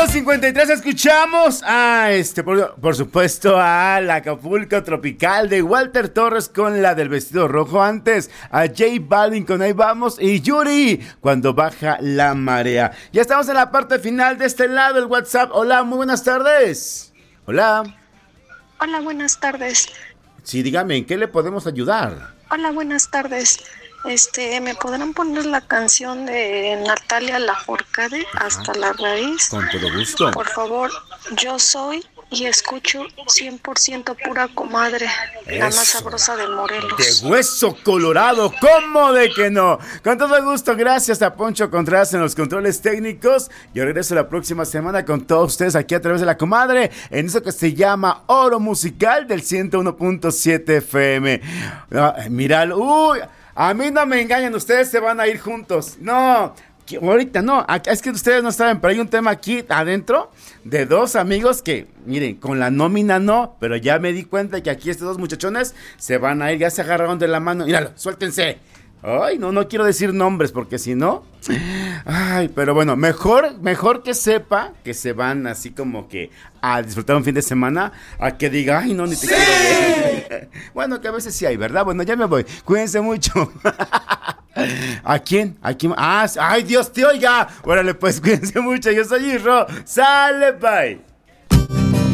8:53 escuchamos por supuesto a la Acapulco Tropical de Walter Torres con la del vestido rojo. Antes a J Balvin con Ahí Vamos y Yuri Cuando Baja la Marea. Ya estamos en la parte final de este lado el WhatsApp. Hola, muy buenas tardes. Hola. Hola, buenas tardes. Sí, dígame, ¿en qué le podemos ayudar? Hola, buenas tardes. ¿Me podrán poner la canción de Natalia Lafourcade, Hasta la Raíz? Con todo gusto. Por favor, yo soy y escucho 100% pura comadre, la más sabrosa de Morelos. De hueso colorado, ¿cómo de que no? Con todo gusto, gracias a Poncho Contreras en los controles técnicos. Yo regreso la próxima semana con todos ustedes aquí a través de la comadre, en eso que se llama Oro Musical del 101.7 FM. Míralo, uy. A mí no me engañan, ustedes se van a ir juntos. No, ahorita no, es que ustedes no saben, pero hay un tema aquí adentro de dos amigos que, miren, con la nómina no, pero ya me di cuenta que aquí estos dos muchachones se van a ir, ya se agarraron de la mano. Míralo, suéltense. Ay, no quiero decir nombres porque si no, ay, pero bueno, mejor que sepa que se van así como que a disfrutar un fin de semana, a que diga, ay, no, ni te quiero ver. Bueno, que a veces sí hay, ¿verdad? Bueno, ya me voy, cuídense mucho. ¿A quién? Ay, Dios te oiga. Órale, pues, cuídense mucho, yo soy Isro, sale, bye.